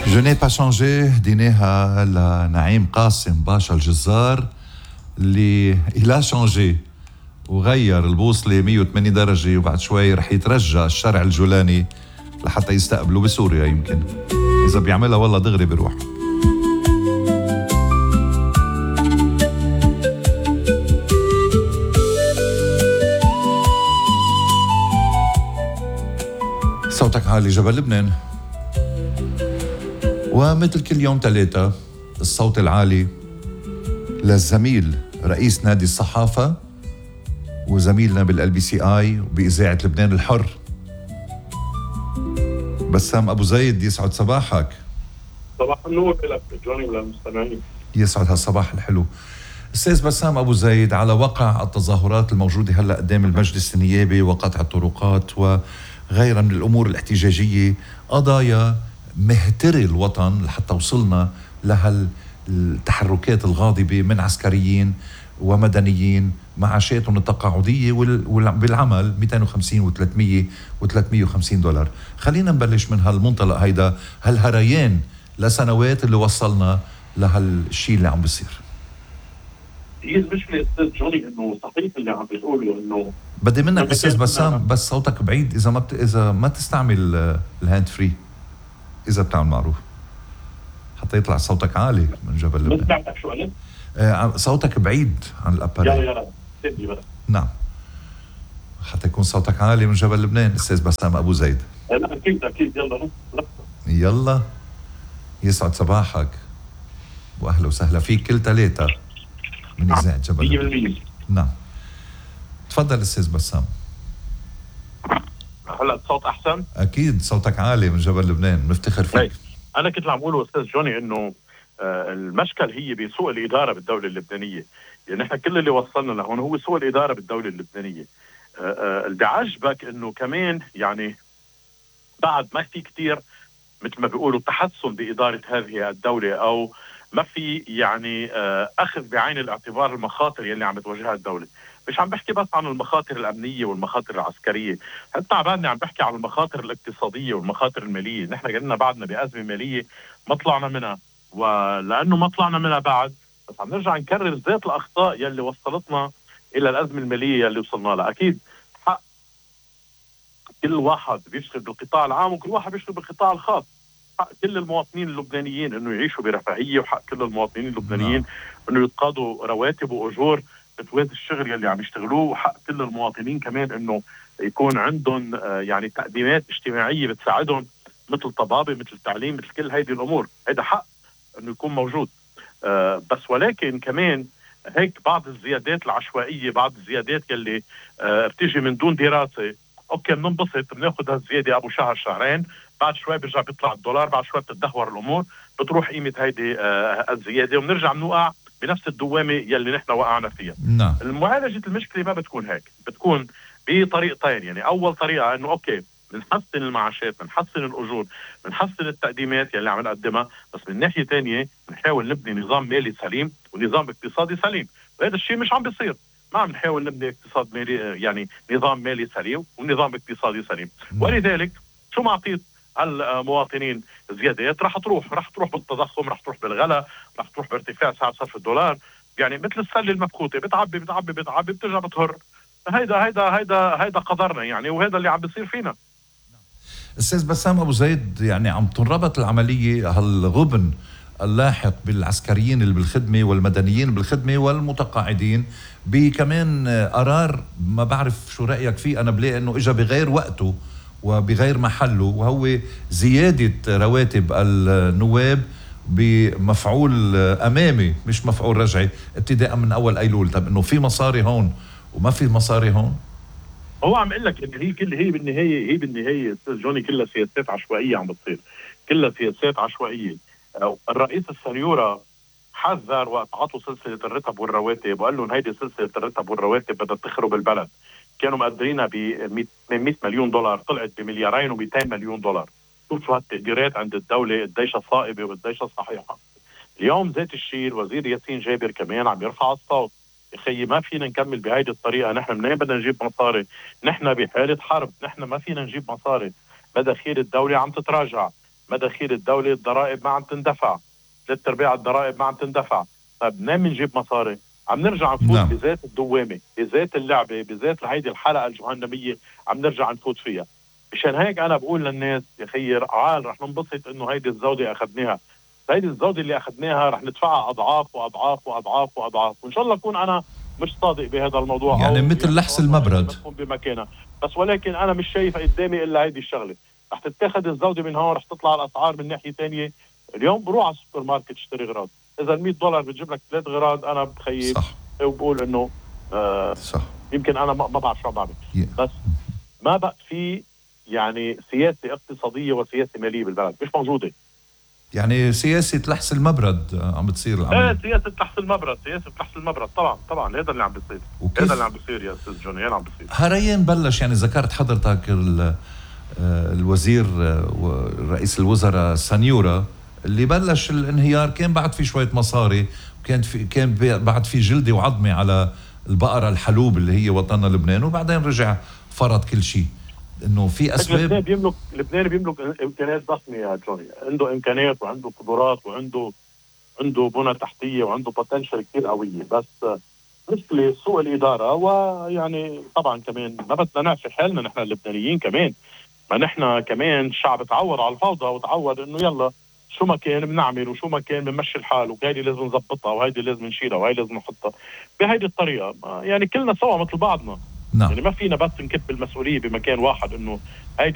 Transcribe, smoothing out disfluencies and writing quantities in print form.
Je n'ai pas changé ديناها لنعيم قاسم باشا الجزار اللي إلا شانجي وغير البوصلة 180 درجة وبعد شوي رح يترجى الشارع الجولاني لحتى يستقبلوا بسوريا. يمكن إذا بيعملها والله دغري بيروح. صوتك عالي جبل لبنان. ومثل كل يوم ثلاثة الصوت العالي للزميل رئيس نادي الصحافة وزميلنا بالLBCI وبإذاعة لبنان الحر بسام أبو زيد. يسعد صباحك. صباح النور لك جوني وللمستمعين. يسعد هالصباح الحلو. أستاذ بسام أبو زيد، على وقع التظاهرات الموجودة هلأ قدام المجلس النيابي وقطع الطرقات وغيرها من الأمور الاحتجاجية، قضايا مهتري الوطن لحتى وصلنا لهالتحركات الغاضبة من عسكريين ومدنيين معاشاتهم التقاعدية بالعمل 250 و300 و350 $. خلينا نبلش من هالمنطلق هيدا، هالهريان لسنوات اللي وصلنا لهالشيء اللي عم بيصير. هي المشكلة أستاذ جوني إنه صحيح اللي عم بتقوله إنه بدي منك أستاذ بسام بس صوتك بعيد، إذا ما تستعمل الهاند فري، إذا بتعمل معروف حتى يطلع صوتك عالي من جبل لبنان. سمعتك شو قلت؟ صوتك بعيد عن الأباريل. يلا سيبني بقى. نعم، حتى يكون صوتك عالي من جبل لبنان أستاذ بسام أبو زيد. لا أكيد يلا يسعد صباحك وأهلا وسهلا فيك كل ثلاثة من إذاعة جبل لبنان. نعم تفضل أستاذ بسام. هلا الصوت أحسن؟ أكيد صوتك عالي من جبل لبنان، نفتخر فيك. أنا كنت عم أقوله أستاذ جوني إنه المشكل هي بسوء الإدارة بالدولة اللبنانية. يعني نحن كل اللي وصلنا لهون هو سوء الإدارة بالدولة اللبنانية. اللي بعجبك إنه كمان يعني بعد ما في كتير مثل ما بيقولوا تحسن بإدارة هذه الدولة، أو ما في يعني أخذ بعين الاعتبار المخاطر يلي عم تواجهها الدولة. مش عم بحكي بس عن المخاطر الأمنية والمخاطر العسكرية، حتى بعدني عم بحكي عن المخاطر الاقتصادية والمخاطر المالية. نحن قلنا بعدنا بأزمة مالية ما طلعنا منها، ولأنه ما طلعنا منها بعد بس عم نرجع نكرر ذات الأخطاء يلي وصلتنا إلى الأزمة المالية يلي وصلنا لها. أكيد حق كل واحد بيشتغل بالقطاع العام وكل واحد بيشتغل بالقطاع الخاص. حق كل المواطنين اللبنانيين انه يعيشوا برفاهيه، وحق كل المواطنين اللبنانيين انه يتقاضوا رواتب واجور بتوازي الشغل يلي عم يشتغلوه، وحق كل المواطنين كمان انه يكون عندهم يعني تقديمات اجتماعيه بتساعدهم مثل طبابه، مثل تعليم، مثل كل هيدي الامور. هيدا حق انه يكون موجود. بس ولكن كمان هيك بعض الزيادات العشوائيه، بعض الزيادات يلي بتيجي من دون دراسه. اوكي بننبسط بناخذ هالزياده ابو شهر شهرين، بعد شوي بيرجع بيطلع الدولار، بعد شوي بتتدهور الامور، بتروح قيمه هيدي الزياده وبنرجع بنوقع بنفس الدوامه يلي نحن وقعنا فيها. نعم. المعالجه المشكله ما بتكون هيك، بتكون بطريقتين. يعني اول طريقه انه اوكي بنحسن المعاشات، بنحسن الاجور، بنحسن التقديمات يلي عم نقدمها، بس من ناحيه ثانيه بنحاول نبني نظام مالي سليم ونظام اقتصادي سليم، وهذا الشيء مش عم بيصير. ما عم نحاول نبني اقتصاد مالي، يعني نظام مالي سليم ونظام اقتصادي سليم. ولذلك شو ما اعطيت المواطنين زيادات رح تروح بالتضخم، رح تروح بالغلاء، رح تروح بارتفاع سعر صرف الدولار. يعني مثل السله المفكوته، بتعبي بترجع بتهر. هيدا قدرنا يعني، وهذا اللي عم بيصير فينا. أستاذ بسام أبو زيد، يعني عم تنربط العملية هالغبن اللاحق بالعسكريين اللي بالخدمة والمدنيين بالخدمة والمتقاعدين بكمان قرار ما بعرف شو رأيك فيه. أنا بلاقي أنه إجا بغير وقته وبغير محله، وهو زيادة رواتب النواب بمفعول أمامي مش مفعول رجعي ابتداء من أول أيلول. طب أنه في مصاري هون وما في مصاري هون. هو عم اقول لك ان هي بالنهايه استاذ جوني كلها سياسات عشوائيه عم بتصير، كلها سياسات عشوائيه. الرئيس السنيورة حذر وقت عطوا سلسله الرتب والرواتب وقال لهم هيدي سلسله الرتب والرواتب بدها تخرب البلد. كانوا مقدرينها ب 800 مليون دولار، طلعت بمليارين و200 مليون دولار. شوفوا هالتقديرات عند الدوله قديش صائبه وقديش صحيحه. اليوم ذات الشيء الوزير ياسين جابر كمان عم يرفع الصوت. يا خيي ما فينا نكمل بهيدي الطريقه، نحن منين بدنا نجيب مصاري؟ نحن بحاله حرب، نحن ما فينا نجيب مصاري، مداخيل الدوله عم تتراجع، مداخيل الدولة، الضرائب ما عم تندفع، 3/4 الضرائب ما عم تندفع. طيب منين بنجيب مصاري؟ عم نرجع نفوت نعم. بذات الدوامة، بذات اللعبة، بذات هيدي الحلقة الجهنمية عم نرجع نفوت فيها. مشان هيك أنا بقول للناس يا خير عال رح ننبسط إنه هيدي الزودة أخذناها. هيدي الزودة اللي أخذناها رح ندفعها أضعاف وأضعاف وأضعاف وأضعاف، وإن شاء الله أكون أنا مش صادق بهذا الموضوع، يعني أو مثل لحس المبرد بتكون بمكانها. بس ولكن أنا مش شايف قدامي إلا هيدي الشغلة. رح تتاخذ الزودة من هون، رح تطلع الأسعار من ناحية تانية. اليوم بروح على السوبر ماركت اشتري غراض، إذا $100 بتجيب لك 3 غراض، أنا بخيب صح وبقول إنه صح. يمكن أنا ما بعرف شو بعمل. بس ما بقى في يعني سياسة اقتصادية وسياسة مالية بالبلد، مش موجودة. يعني سياسة لحس المبرد عم بتصير العملية. سياسة لحس المبرد، سياسة لحس المبرد. طبعا هذا اللي عم بيصير، هذا اللي عم بيصير يا أستاذ جوني، هذا عم بيصير. هريان بلش، يعني ذكرت حضرتك الوزير رئيس الوزراء سانيورا اللي بلش الانهيار، كان بعد في شوية مصاري، كان بعد في جلدة وعظمة على البقرة الحلوب اللي هي وطننا لبنان، وبعدين رجع فرض كل شيء. انه في اسباب. لبنان بيملك امكانيات ضخمه يا جوني، عنده امكانيات وعنده قدرات وعنده بنى تحتيه وعنده بوتنشل كثير قويه، بس مثل سوء الاداره. ويعني طبعا كمان ما بدنا نعفي حالنا نحن اللبنانيين كمان، ما نحن كمان الشعب تعود على الفوضى وتعود انه يلا شو ما كان بنعمل وشو ما كان بنمشي الحال، وهيدي لازم نظبطها وهيدي لازم نشيلها وهي لازم نحطها بهيدي الطريقه. يعني كلنا سوا مثل بعضنا. نعم. يعني ما فينا بس نكب المسؤوليه بمكان واحد، انه هيدي